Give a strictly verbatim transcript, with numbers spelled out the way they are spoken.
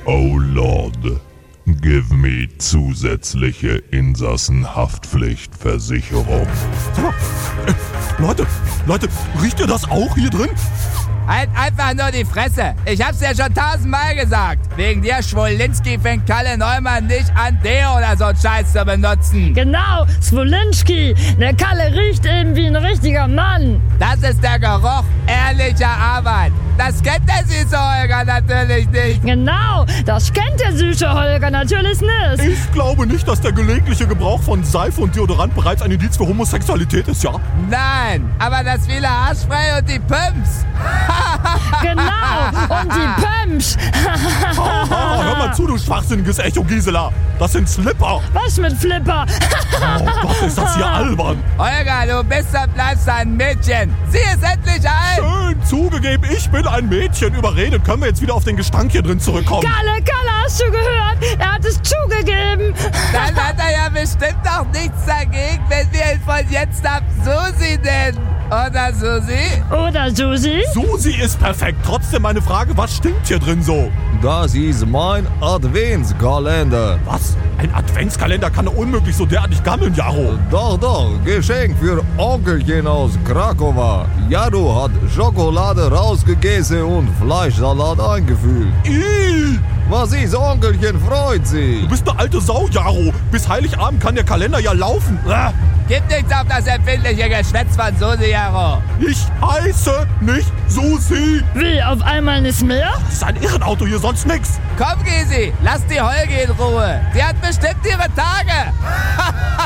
Oh Lord, give me zusätzliche Insassenhaftpflichtversicherung. Sag mal, äh, Leute, Leute, riecht ihr das auch hier drin? Halt einfach nur die Fresse. Ich hab's dir schon tausendmal gesagt. Wegen dir, Schwolinski, fängt Kalle Neumann nicht an, Deo oder so einen Scheiß zu benutzen. Genau, Swolinski. Der Kalle riecht eben wie ein richtiger Mann. Das ist der Geruch ehrlicher Arbeit. Das kennt der süße Holger natürlich nicht. Genau, das kennt der süße Holger natürlich nicht. Ich glaube nicht, dass der gelegentliche Gebrauch von Seife und Deodorant bereits ein Indiz für Homosexualität ist, ja? Nein, aber das viele Haarspray und die Pumps. Genau, und die Pumps. Ah, hör mal zu, du schwachsinniges Echo, Gisela. Das sind Slipper. Was mit Flipper? Oh Gott, ist das hier albern. Holger, du bist und bleibst ein Mädchen. Sie ist endlich alt. Schön zugegeben, ich bin ein Mädchen. Überredet, können wir jetzt wieder auf den Gestank hier drin zurückkommen? Kalle, Kalle, hast du gehört? Er hat es zugegeben. Dann hat er ja bestimmt auch nichts dagegen, wenn wir ihn von jetzt ab Susi nennen. Oder Susi? Oder Susi? Susi ist perfekt. Trotzdem meine Frage, was stimmt hier drin so? Das ist mein Adventskalender. Was? Ein Adventskalender kann doch unmöglich so derartig gammeln, Jaro. Doch, doch, Geschenk für Onkelchen aus Krakowa. Jaro hat Schokolade rausgegessen und Fleischsalat eingefüllt. Ih, Was ist, Onkelchen, freut sich. du bist eine alte Sau, Jaro. Bis Heiligabend kann der Kalender ja laufen. Äh, Gib nichts auf das empfindliche Geschwätz von Susi, Jaro. Ich heiße nicht Susi. Wie, auf einmal nicht mehr? Das ist ein Irrenauto hier, sonst nix. Komm, Gysi, lass die Holgi in Ruhe. Die hat bestimmt ihre Tage.